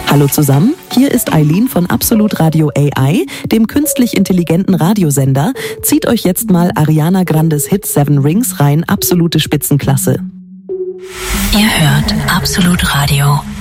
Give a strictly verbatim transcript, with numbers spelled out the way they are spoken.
Hallo zusammen, hier ist Eileen von Absolut Radio A I, dem künstlich intelligenten Radiosender. Zieht euch jetzt mal Ariana Grandes Hit Seven Rings rein, absolute Spitzenklasse. Ihr hört Absolut Radio.